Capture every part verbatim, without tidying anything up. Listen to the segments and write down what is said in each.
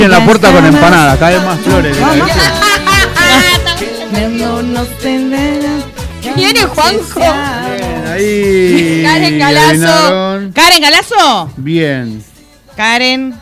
En la puerta con empanadas, caen más flores. ¿Viene Juanjo? Bien, ahí. Karen Galazo. ¿Karen Galazo? Bien. Karen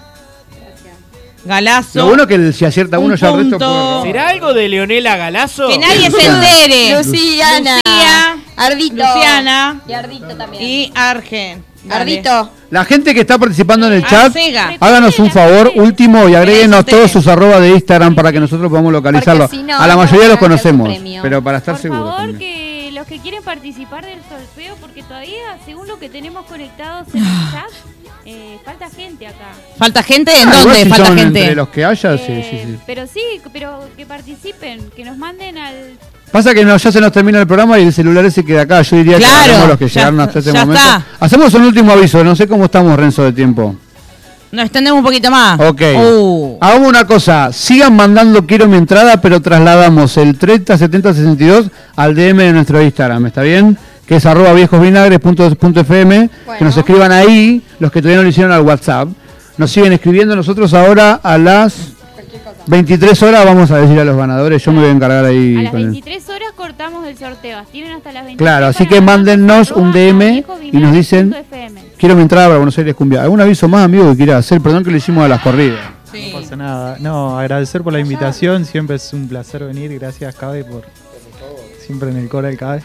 Galazo. Lo bueno es que si acierta uno, Un ya el resto punto. puede. ¿Será algo de Leonela Galazo? Que nadie se entere. Luciana. Lucía, Ardito. Luciana Y Ardito también. y Argen. Dale. Ardito. La gente que está participando en el chat, Arcega. háganos un favor último y agréguenos Tenés, todos tenés. sus arrobas de Instagram para que nosotros podamos localizarlo. Porque si no, A la mayoría no los van a ganar su conocemos, premio. pero para estar Por seguros. favor, también. que los que quieren participar del sorteo, porque todavía, según lo que tenemos conectados en el chat, eh, falta gente acá. ¿Falta gente? ¿En Ah, igual dónde si falta son gente? Entre los que haya, sí, Eh, sí, sí. Pero sí, pero que participen, que nos manden al... Pasa que no, ya se nos termina el programa y el celular ese queda acá. Yo diría Claro, que hagamos los que ya- llegaron hasta este ya momento. está. Hacemos un último aviso, no sé cómo estamos, Renzo, de tiempo. Nos extendemos un poquito más. Ok. Uh. Hagamos una cosa, sigan mandando quiero mi entrada, pero trasladamos el treinta setenta sesenta y dos al D M de nuestro Instagram, ¿está bien? Que es arroba viejosvinagres.fm, que nos escriban ahí, los que todavía no lo hicieron al WhatsApp. Nos siguen escribiendo, nosotros ahora a las veintitrés horas vamos a decir a los ganadores, yo me voy a encargar ahí. A las con el- veintitrés horas cortamos el sorteo. Tienen hasta las veintitrés. Claro, así para que mandarnos mándennos arroba un D M a y viejosvinagres nos dicen, punto f m. quiero mi entrada para Buenos Aires Cumbia. ¿Algún aviso más, amigo, que quiera hacer? Perdón que le hicimos a las corridas. Sí. No pasa nada. No, agradecer por la invitación. Siempre es un placer venir. Gracias, Cabe, por siempre en el Coral Cabe.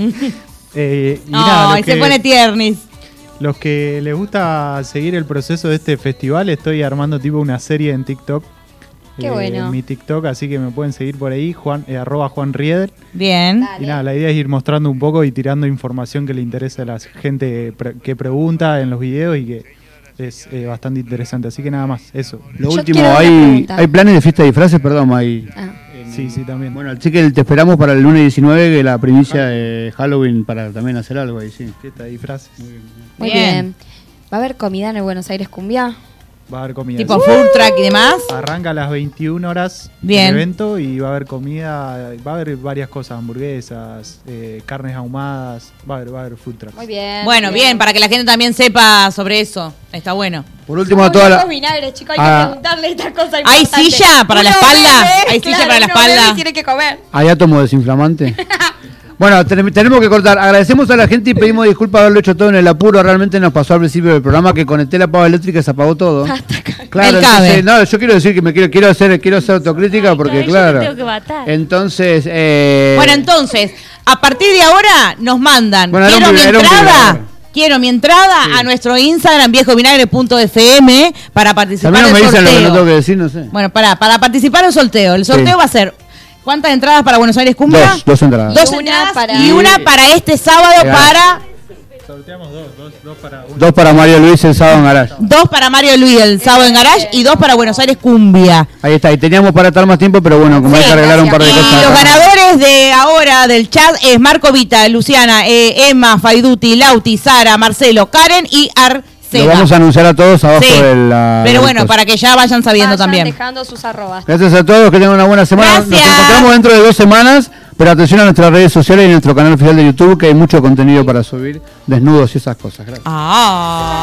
eh, y nada, No, los y se que- pone tiernis. Los que les gusta seguir el proceso de este festival, estoy armando tipo una serie en TikTok. Qué bueno. En mi TikTok, así que me pueden seguir por ahí, Juan, eh, arroba Juan Rieder. Bien. Dale. Y nada, la idea es ir mostrando un poco y tirando información que le interesa a la gente pre- que pregunta en los videos y que es eh, bastante interesante. Así que nada más, eso. Lo Yo último, quiero una hay, pregunta. hay planes de fiesta de disfraces, perdón, hay... Ah. Sí, sí, también. Bueno, así que te esperamos para el lunes diecinueve, que la primicia de Halloween, para también hacer algo ahí, sí. Fiesta de disfraces. Muy Bien. bien. ¿Va a haber comida en el Buenos Aires Cumbia? Va a haber comida. Tipo food truck y demás. Arranca a las veintiuna horas Bien. el evento y va a haber comida, va a haber varias cosas, hamburguesas, eh, carnes ahumadas, va a haber, va a haber food trucks. Muy bien. Bueno, bien, para que la gente también sepa sobre eso. Está bueno. Por último, a toda la... vinagres, chicos, hay Ah. que preguntarle esta cosa ¿Hay importante. silla para la Uno espalda? bebe, ¿Hay silla claro, para la uno bebe espalda? y tiene que comer. ¿Hay átomo desinflamante? Bueno, ten- tenemos que cortar. Agradecemos a la gente y pedimos disculpas por haberlo hecho todo en el apuro. Realmente nos pasó al principio del programa que conecté la pava eléctrica y se apagó todo. Claro, El cable. entonces, no, yo quiero decir que me quiero, quiero hacer, quiero hacer autocrítica porque Ay, yo claro. te tengo que matar. Entonces, eh, Bueno, entonces, a partir de ahora nos mandan. Bueno, era un quiero mi primer- era un entrada. primer. Quiero mi entrada Sí. a nuestro Instagram viejovinagre punto f m para participar también no del me dicen lo que no sorteo. tengo que decir, no sé. Bueno, para, para participar del sorteo. El sorteo Sí. va a ser ¿cuántas entradas para Buenos Aires Cumbia? Dos, dos entradas. Dos Y una entradas para- y una para este sábado Legal. para Sorteamos dos, dos, dos para uno. Dos para Mario Luis el sábado en Garage. dos para Mario Luis el sábado en Garage y dos para Buenos Aires Cumbia. Ahí está, y teníamos para estar más tiempo, pero bueno, como Sí, hay que arreglar un par de y cosas. los acá. ganadores de ahora del chat es Marco Vita, Luciana, eh, Emma, Faiduti, Lauti, Sara, Marcelo, Karen y Arcega. Lo vamos a anunciar a todos abajo Sí, de la. pero del bueno, coso. para que ya vayan sabiendo Vayan también. dejando sus arrobas. Gracias a todos, que tengan una buena semana. Nos Gracias. encontramos dentro de dos semanas, pero atención a nuestras redes sociales y nuestro canal oficial de YouTube, que hay mucho contenido para subir, desnudos y esas cosas. Gracias. Ah.